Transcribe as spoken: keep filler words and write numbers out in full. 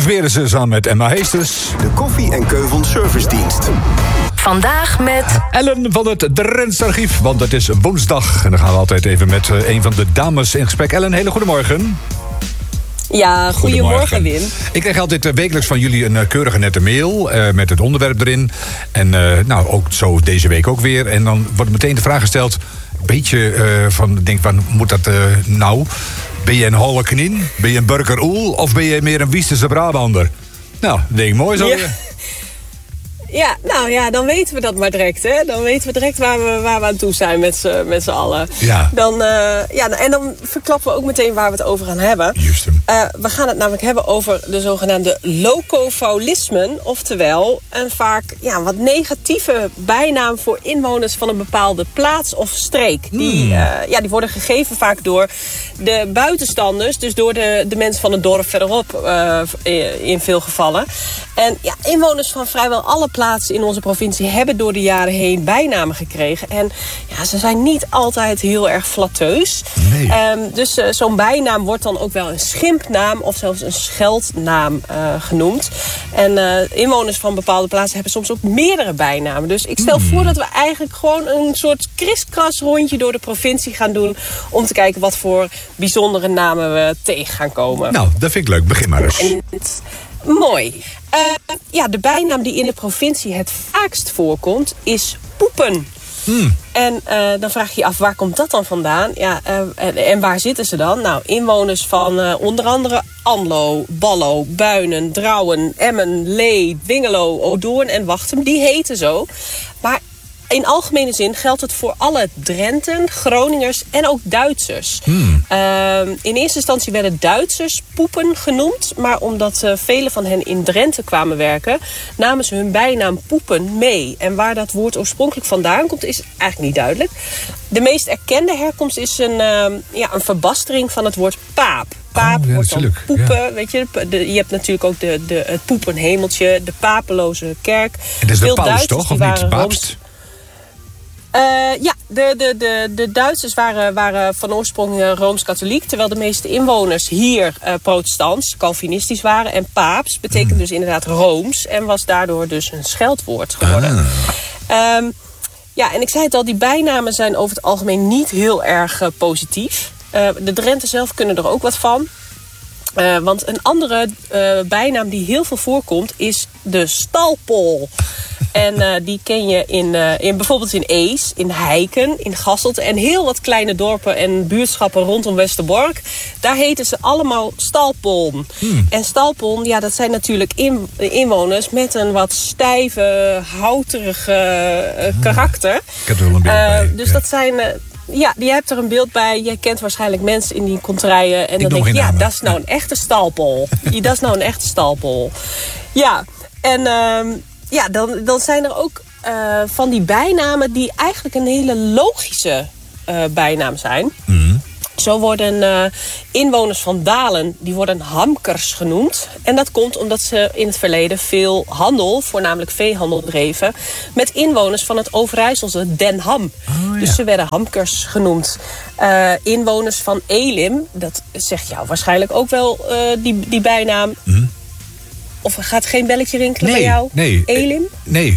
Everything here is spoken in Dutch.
serveren ze samen met Emma Heesters. De Koffie en Keuvels Servicedienst. Vandaag met Ellen van het Drents Archief, want het is woensdag. En dan gaan we altijd even met uh, een van de dames in gesprek. Ellen, hele goedemorgen. Ja, goedemorgen Wim. Ik krijg altijd uh, wekelijks van jullie een uh, keurige nette mail uh, met het onderwerp erin. En uh, nou, ook zo deze week ook weer. En dan wordt meteen de vraag gesteld, een beetje uh, van, denk van, moet dat uh, nou? Ben je een holle knin? Ben je een Burger Oel? Of ben je meer een Wiesterse Brabander? Nou, dat denk ik mooi zo. Ja. Ja, nou ja, dan weten we dat maar direct, hè. Dan weten we direct waar we, waar we aan toe zijn met z'n, met z'n allen. Ja. Dan, uh, ja. En dan verklappen we ook meteen waar we het over gaan hebben. Juist. Uh, we gaan het namelijk hebben over de zogenaamde locofaulismen. Oftewel, een vaak ja, wat negatieve bijnaam voor inwoners van een bepaalde plaats of streek. Hmm. Die, uh, ja, die worden gegeven vaak door de buitenstanders. Dus door de, de mensen van het dorp verderop uh, in veel gevallen. En ja, inwoners van vrijwel alle plaatsen in onze provincie hebben door de jaren heen bijnamen gekregen. En ja, ze zijn niet altijd heel erg flatteus. Nee. Um, dus uh, zo'n bijnaam wordt dan ook wel een schimpnaam of zelfs een scheldnaam uh, genoemd. En uh, inwoners van bepaalde plaatsen hebben soms ook meerdere bijnamen. Dus ik stel mm. voor dat we eigenlijk gewoon een soort kriskras rondje door de provincie gaan doen om te kijken wat voor bijzondere namen we tegen gaan komen. Nou, dat vind ik leuk. Begin maar eens. En het, mooi. Uh, ja, de bijnaam die in de provincie het vaakst voorkomt is poepen. Hmm. En uh, dan vraag je je af, waar komt dat dan vandaan? Ja, uh, en, en waar zitten ze dan? Nou, inwoners van uh, onder andere Anlo, Ballo, Buinen, Drouwen, Emmen, Lee, Dwingelo, Odoorn en Wachtem. Die heten zo. Maar in algemene zin geldt het voor alle Drenten, Groningers en ook Duitsers. Hmm. Uh, in eerste instantie werden Duitsers poepen genoemd. Maar omdat uh, velen van hen in Drenthe kwamen werken, namen ze hun bijnaam poepen mee. En waar dat woord oorspronkelijk vandaan komt, is eigenlijk niet duidelijk. De meest erkende herkomst is een, uh, ja, een verbastering van het woord paap. Paap oh, ja, wordt dan natuurlijk. poepen, Ja. weet je. De, je hebt natuurlijk ook de, de, het poepenhemeltje, de papeloze kerk. Het is de Veel paus, Duitsers toch? die Of niet de waren paapst? rooms- Uh, ja, de, de, de, de Duitsers waren, waren van oorsprong uh, Rooms-Katholiek, terwijl de meeste inwoners hier uh, protestants, Calvinistisch waren. En paaps betekent mm. dus inderdaad Rooms en was daardoor dus een scheldwoord geworden. Ah. Um, ja, en ik zei het al, die bijnamen zijn over het algemeen niet heel erg uh, positief. Uh, de Drenten zelf kunnen er ook wat van. Uh, want een andere uh, bijnaam die heel veel voorkomt is de stalpol. En uh, die ken je in, uh, in bijvoorbeeld in Ees, in Heiken, in Gasselt en heel wat kleine dorpen en buurtschappen rondom Westerbork. Daar heten ze allemaal stalpoln. Hmm. En stalpoln, ja, dat zijn natuurlijk in, inwoners met een wat stijve, houterige uh, karakter. Ik heb er wel een beeld uh, bij. Dus ja. dat zijn... Uh, Ja, je hebt er een beeld bij. Jij kent waarschijnlijk mensen in die contraien. En ik dan denk je, ja, namen. dat is nou een echte stalpol. Dat is nou een echte stalpol. Ja, en uh, ja, dan, dan zijn er ook uh, van die bijnamen die eigenlijk een hele logische uh, bijnaam zijn. Mm. Zo worden uh, inwoners van Dalen, die worden hamkers genoemd. En dat komt omdat ze in het verleden veel handel, voornamelijk veehandel, dreven met inwoners van het Overijsselse Den Ham. Oh, ja. Dus ze werden hamkers genoemd. Uh, inwoners van Elim, dat zegt jou waarschijnlijk ook wel uh, die, die bijnaam. Mm. Of gaat geen belletje rinkelen nee, bij jou? Nee, Elim? Nee.